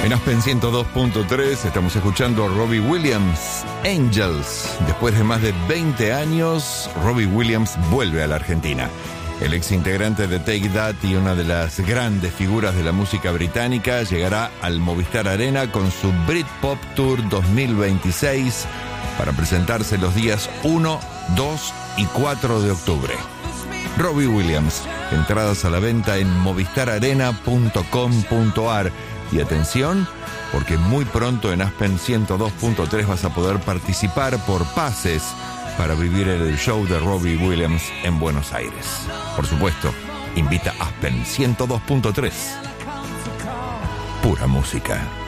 En Aspen 102.3 estamos escuchando a Robbie Williams, Angels. Después de más de 20 años, Robbie Williams vuelve a la Argentina. El ex integrante de Take That y una de las grandes figuras de la música británica llegará al Movistar Arena con su Britpop Tour 2026 para presentarse los días 1, 2 y 4 de octubre. Robbie Williams, entradas a la venta en movistararena.com.ar. Y atención, porque muy pronto en Aspen 102.3 vas a poder participar por pases para vivir el show de Robbie Williams en Buenos Aires. Por supuesto, invita Aspen 102.3. Pura música.